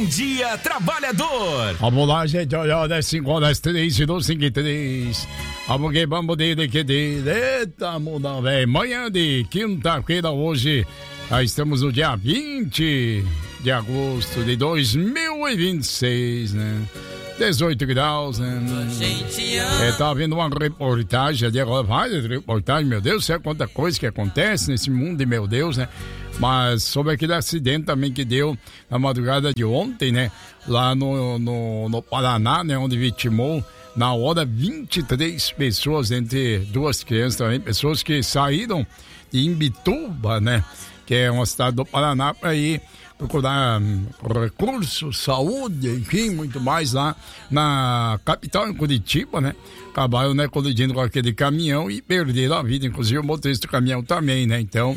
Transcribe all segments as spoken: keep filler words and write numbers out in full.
Bom Dia Trabalhador. Vamos lá, gente, olha, é cinco horas, três e dois, cinco e três. Vamos que vamos de que de. Eita, muda, velho. Manhã de quinta-feira, hoje, já estamos no dia vinte de agosto de dois mil e vinte e seis, né? dezoito graus, né? É, tá vendo uma reportagem ali agora, várias reportagens, meu Deus do céu, quanta coisa que acontece nesse mundo, meu Deus, né? Mas sobre aquele acidente também que deu na madrugada de ontem, né? Lá no, no, no Paraná, né? Onde vitimou, na hora, vinte e três pessoas, entre duas crianças também, pessoas que saíram de Imbituba, né? Que é uma cidade do Paraná, para ir procurar um, recursos, saúde, enfim, muito mais lá na capital, em Curitiba, né? Acabaram, né, colidindo com aquele caminhão e perderam a vida, inclusive o motorista do caminhão também, né? Então,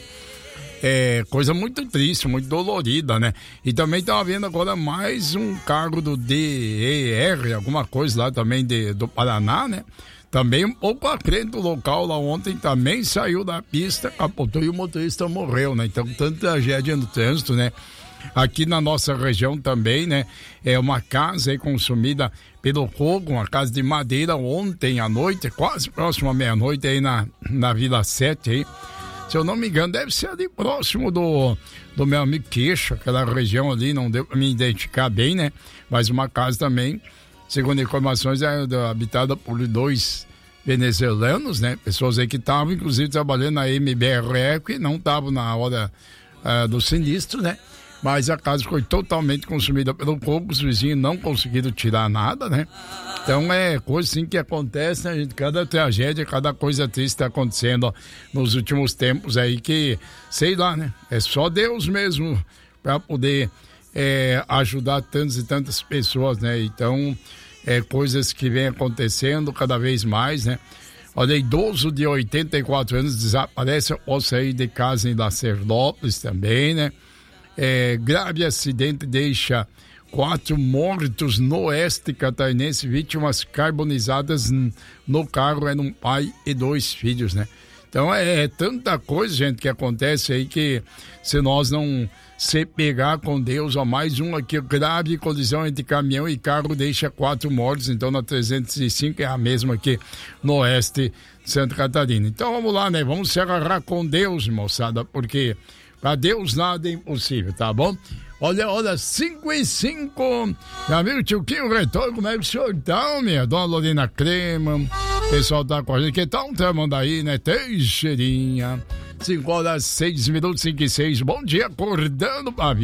é coisa muito triste, muito dolorida, né? E também estava vendo agora mais um carro do D E R, alguma coisa lá também de, do Paraná, né? Também um pouco à frente do local lá ontem também saiu da pista, capotou e o motorista morreu, né? Então, tanta tragédia no trânsito, né? Aqui na nossa região também, né? É uma casa aí consumida pelo fogo, uma casa de madeira ontem à noite, quase próximo à meia-noite aí na, na Vila sete aí. Se eu não me engano, deve ser ali próximo do, do meu amigo Queixo, aquela região ali, não deu para me identificar bem, né? Mas uma casa também, segundo informações, é habitada por dois venezuelanos, né? Pessoas aí que estavam, inclusive, trabalhando na M B R E, que não estavam na hora uh, do sinistro, né? Mas a casa foi totalmente consumida pelo fogo, os vizinhos não conseguiram tirar nada, né? Então é coisa assim que acontece, né, gente? Cada tragédia, cada coisa triste está acontecendo ó, nos últimos tempos aí que, sei lá, né? É só Deus mesmo para poder é, ajudar tantas e tantas pessoas, né? Então, é coisas que vem acontecendo cada vez mais, né? Olha, idoso de oitenta e quatro anos desaparece ao sair de casa em Lacerdópolis também, né? É, grave acidente deixa quatro mortos no oeste catarinense, vítimas carbonizadas no carro, é um pai e dois filhos, né? Então é, é tanta coisa, gente, que acontece aí que se nós não se pegar com Deus, ó, mais um aqui, grave colisão entre caminhão e carro deixa quatro mortos, então na trezentos e cinco é a mesma aqui no oeste de Santa Catarina. Então vamos lá, né? Vamos se agarrar com Deus, moçada, porque para Deus nada é impossível, tá bom? Olha, olha, cinco e cinco. Meu amigo Tioquinho Retorno, como é que o senhor tá, minha? Dona Lorena Crema, o pessoal tá com a gente. Que tal um tramando aí, né? Teixeirinha. cinco horas, seis minutos, cinco e seis. Bom dia, acordando pra vida.